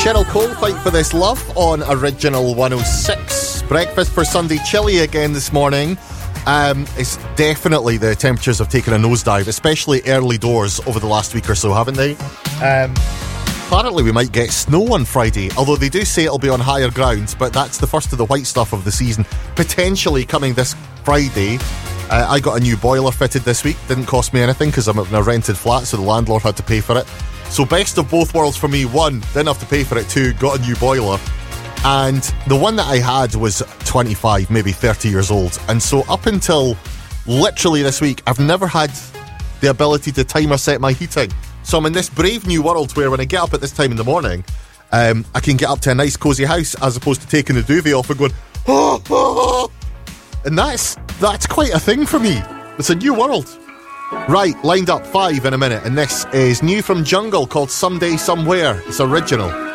Cheryl Cole, Fight for This Love on Original 106. Breakfast for Sunday, chilly again this morning. It's definitely the temperatures have taken a nosedive, especially early doors over the last week or so, haven't they? Apparently we might get snow on Friday, although they do say it'll be on higher ground, but that's the first of the white stuff of the season, potentially coming this Friday. I got a new boiler fitted this week. Didn't cost me anything because I'm in a rented flat, so the landlord had to pay for it. So best of both worlds for me. One, didn't have to pay for it. Two, got a new boiler. And the one that I had was 25, maybe 30 years old. And so up until literally this week, I've never had the ability to timer set my heating. So I'm in this brave new world where when I get up at this time in the morning, I can get up to a nice cosy house as opposed to taking the duvet off and going, oh, oh. And that's quite a thing for me. It's a new world. Right, lined up 5 in a minute, and this is new from Jungle called Someday Somewhere. It's original.